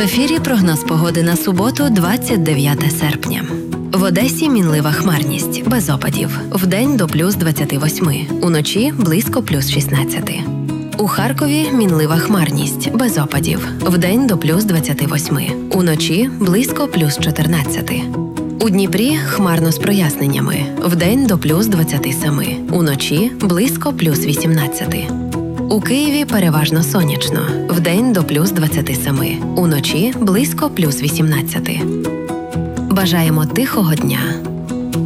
ефірі прогноз погоди на суботу, 29 серпня. В Одесі мінлива хмарність, без опадів. Вдень до плюс 28, уночі близько плюс 16. У Харкові мінлива хмарність, без опадів. Вдень до плюс 28, уночі близько плюс 14. У Дніпрі хмарно з проясненнями. Вдень до плюс 27, уночі близько плюс 18. У Києві переважно сонячно. Вдень до плюс 27, уночі близько плюс 18. Бажаємо тихого дня.